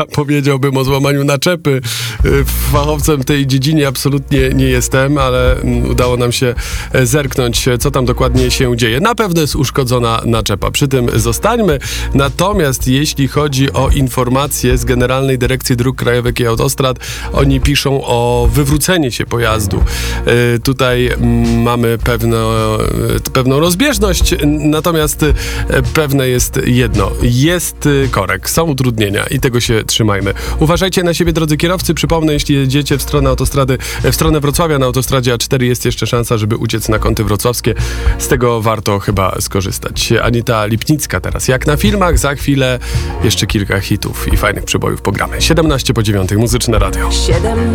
powiedziałbym o złamaniu naczepy. Fachowcem w tej dziedzinie absolutnie nie jestem, ale udało nam się zerknąć, co tam dokładnie się dzieje. Na pewno jest uszkodzona naczepa. Przy tym zostańmy. Natomiast jeśli chodzi o informacje z Generalnej Dyrekcji Dróg Krajowych i Autostrad, oni piszą o wywróceniu się pojazdu. Tutaj mamy pewną rozbieżność, natomiast pewne jest jedno. Jest korek, są utrudnienia i tego się trzymajmy. Uważajcie na siebie, drodzy kierowcy. Przypomnę, jeśli jedziecie w stronę autostrady, w stronę Wrocławia na autostradzie A4 jest jeszcze szansa, żeby uciec na kąty wrocławskie. Z tego warto chyba skorzystać. Anita Lipnicka teraz. Jak na filmach, za chwilę jeszcze kilka hitów i fajnych przybojów po gramy. 7:17, Muzyczne Radio.